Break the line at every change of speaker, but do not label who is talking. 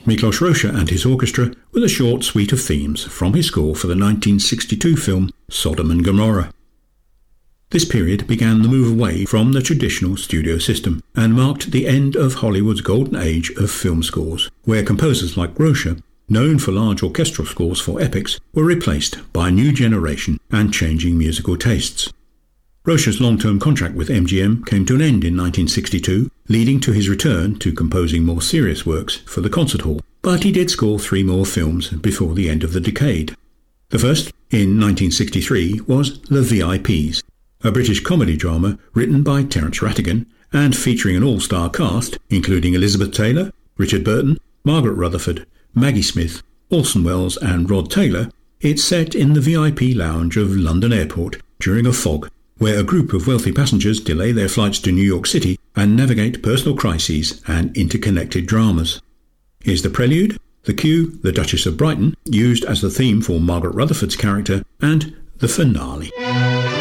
Miklos Rozsa and his orchestra with a short suite of themes from his score for the 1962 film Sodom and Gomorrah. This period began the move away from the traditional studio system and marked the end of Hollywood's golden age of film scores, where composers like Rozsa, known for large orchestral scores for epics, were replaced by a new generation and changing musical tastes. Rozsa's long-term contract with MGM came to an end in 1962, leading to his return to composing more serious works for the concert hall, but he did score 3 more films before the end of the decade. The first, in 1963, was The VIPs, a British comedy drama written by Terence Rattigan and featuring an all-star cast including Elizabeth Taylor, Richard Burton, Margaret Rutherford, Maggie Smith, Orson Welles and Rod Taylor. It's set in the VIP lounge of London Airport during a fog, where a group of wealthy passengers delay their flights to New York City and navigate personal crises and interconnected dramas. Here's the prelude, the cue, the Duchess of Brighton, used as the theme for Margaret Rutherford's character, and the finale.